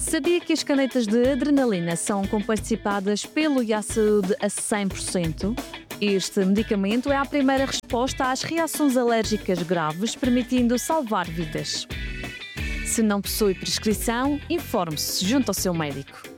Sabia que as canetas de adrenalina são comparticipadas pelo IASaúde a 100%? Este medicamento é a primeira resposta às reações alérgicas graves, permitindo salvar vidas. Se não possui prescrição, informe-se junto ao seu médico.